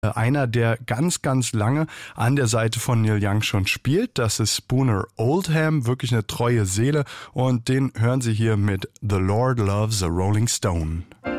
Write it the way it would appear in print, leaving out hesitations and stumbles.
Einer, der ganz, ganz lange an der Seite von Neil Young schon spielt. Das ist Spooner Oldham, wirklich eine treue Seele. Und den hören Sie hier mit The Lord Loves a Rolling Stone.